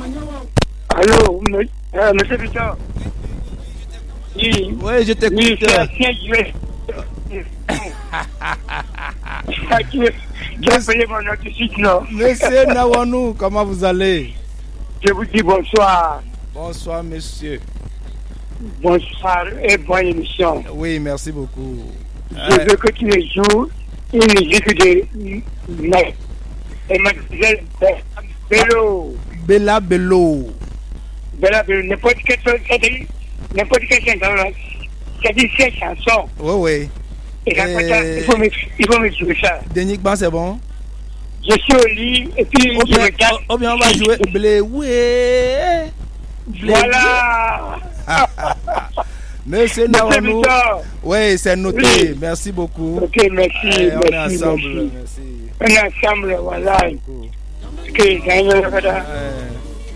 Allô, monsieur Victor. Oui, je t'écoute. Oui, c'est l'ancien joueur. J'ai appelé mon nom tout de suite, non? Monsieur Nawanou, comment vous allez? Je vous dis bonsoir. Bonsoir, monsieur. Bonsoir et bonne émission. Oui, merci beaucoup. Je veux que tu me joues une musique de Mademoiselle Bello. Bella Bello. Bella Bello, n'importe quelle chanson, c'est dit ces chansons. Oui. Et il faut me jouer ça. Denis Ban, c'est bon? Je suis au lit et puis je regarde. Ou bien on va jouer Blé, oui. Voilà. Monsieur Nawanou. Oui, c'est noté. Merci beaucoup. Ok, merci. On est ensemble. Merci. On est ensemble, voilà. Ok,